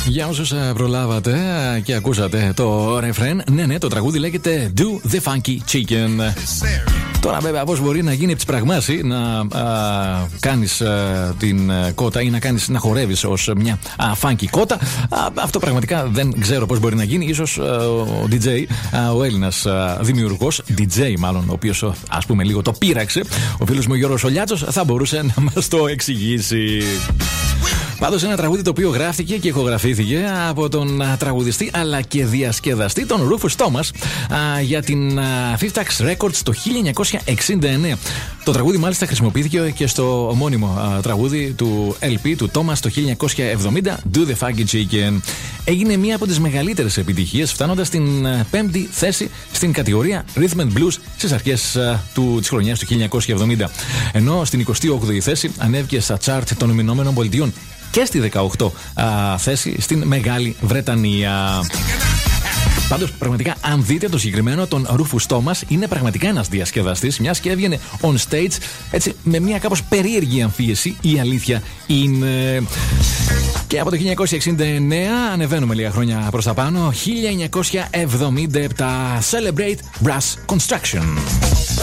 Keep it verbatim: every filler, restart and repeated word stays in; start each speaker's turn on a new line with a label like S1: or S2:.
S1: Για όσους προλάβατε και ακούσατε το ρεφρέν, ναι, ναι, το τραγούδι λέγεται Do the Funky Chicken. Τώρα, βέβαια, πώς μπορεί να γίνει από τις πραγμάσει να α, κάνεις α, την α, κότα ή να, κάνεις, να χορεύεις ως μια α, funky κότα. Α, αυτό πραγματικά δεν ξέρω πώς μπορεί να γίνει. Ίσως α, ο ντι τζέι, α, ο Έλληνας α, δημιουργός, ντι τζέι μάλλον, ο οποίος ας πούμε λίγο το πείραξε, ο φίλος μου ο Γιώργος Ολιάτσος, θα μπορούσε να μας το εξηγήσει. Πάντως ένα τραγούδι το οποίο γράφτηκε και ηχογραφήθηκε από τον τραγουδιστή αλλά και διασκεδαστή τον Rufus Thomas α, για την Fifth Touch Records το χίλια εννιακόσια εξήντα εννέα. Το τραγούδι μάλιστα χρησιμοποιήθηκε και στο ομώνυμο α, τραγούδι του ελ πι του Thomas το χίλια εννιακόσια εβδομήντα, Do the Funky Chicken. Έγινε μία από τις μεγαλύτερες επιτυχίες, φτάνοντας στην πέμπτη θέση στην κατηγορία Rhythm and Blues στις αρχές α, του, της χρονιάς του χίλια εννιακόσια εβδομήντα. Ενώ στην εικοστή όγδοη θέση ανέβηκε στα chart των Ηνωμένων Πολιτειών και στη δεκαοκτώ α, θέση στην Μεγάλη Βρετανία. Πάντως, πραγματικά, αν δείτε το συγκεκριμένο, τον Rufus Thomas είναι πραγματικά ένας διασκεδαστής, μιας και έβγαινε on stage έτσι με μια κάπως περίεργη αμφίεση. Η αλήθεια είναι. Και από το χίλια εννιακόσια εξήντα εννέα ανεβαίνουμε λίγα χρόνια προς τα πάνω. χίλια εννιακόσια εβδομήντα επτά Celebrate Brass Construction.